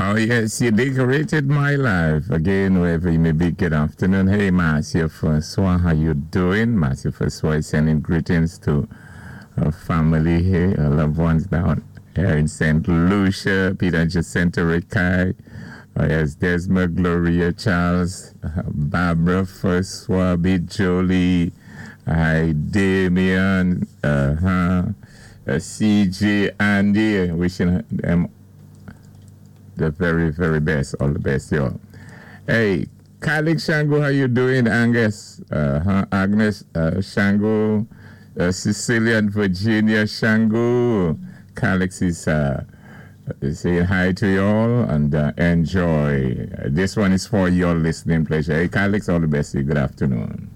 Oh, yes, you decorated my life. Again, wherever you may be, good afternoon. Hey, Marcia Francois, how you doing? Marcia Francois is sending greetings to her family here, her loved ones down here in St. Lucia, Peter Jacinta Rikai. Oh, yes, Desmond, Gloria, Charles, Barbara Francois, B. Jolie, hi, Damien, CJ, Andy, wishing them the very, very best. All the best, y'all. Hey, Kalik Shango, how you doing? Agnes Shango, Cecilia and Virginia Shango. Calix is saying hi to y'all and enjoy. This one is for your listening pleasure. Hey, Calix, all the best. Good afternoon.